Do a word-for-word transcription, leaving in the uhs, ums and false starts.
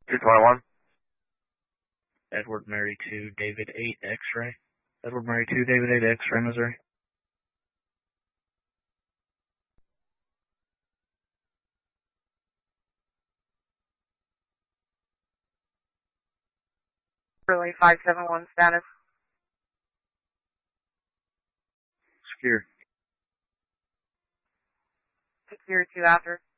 two twenty-one. Edward Mary two, David eight, X-ray. Edward Mary two, David eight, X-ray, Missouri. Relay five seven one status. Secure. Secure two after.